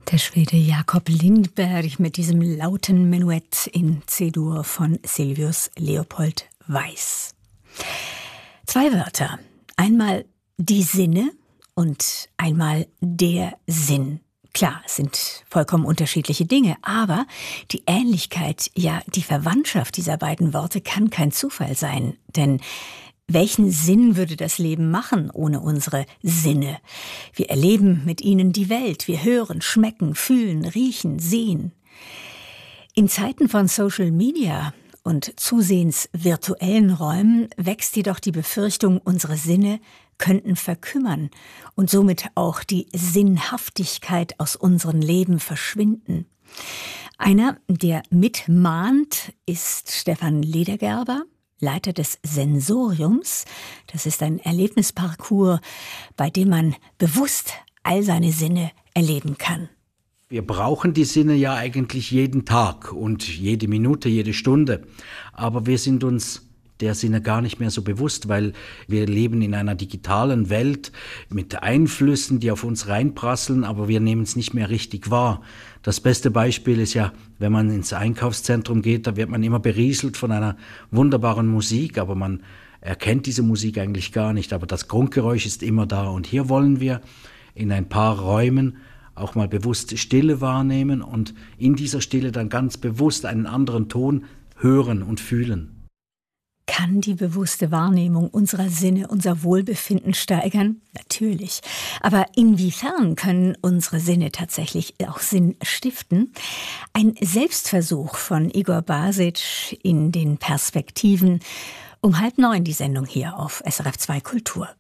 Der Schwede Jakob Lindberg mit diesem lauten Menuett in C-Dur von Sylvius Leopold Weiß. 2 Wörter. Einmal die Sinne und einmal der Sinn. Klar, es sind vollkommen unterschiedliche Dinge, aber die Ähnlichkeit, ja die Verwandtschaft dieser beiden Worte kann kein Zufall sein. Denn welchen Sinn würde das Leben machen ohne unsere Sinne? Wir erleben mit ihnen die Welt, wir hören, schmecken, fühlen, riechen, sehen. In Zeiten von Social Media und zusehends virtuellen Räumen wächst jedoch die Befürchtung, unsere Sinne könnten verkümmern und somit auch die Sinnhaftigkeit aus unserem Leben verschwinden. Einer, der mitmahnt, ist Stefan Ledergerber, Leiter des Sensoriums. Das ist ein Erlebnisparcours, bei dem man bewusst all seine Sinne erleben kann. Wir brauchen die Sinne ja eigentlich jeden Tag und jede Minute, jede Stunde. Aber wir sind uns der Sinne gar nicht mehr so bewusst, weil wir leben in einer digitalen Welt mit Einflüssen, die auf uns reinprasseln, aber wir nehmen es nicht mehr richtig wahr. Das beste Beispiel ist ja, wenn man ins Einkaufszentrum geht, da wird man immer berieselt von einer wunderbaren Musik, aber man erkennt diese Musik eigentlich gar nicht, aber das Grundgeräusch ist immer da. Und hier wollen wir in ein paar Räumen auch mal bewusst Stille wahrnehmen und in dieser Stille dann ganz bewusst einen anderen Ton hören und fühlen. Kann die bewusste Wahrnehmung unserer Sinne unser Wohlbefinden steigern? Natürlich. Aber inwiefern können unsere Sinne tatsächlich auch Sinn stiften? Ein Selbstversuch von Igor Basic in den Perspektiven. Um 8:30 die Sendung hier auf SRF 2 Kultur.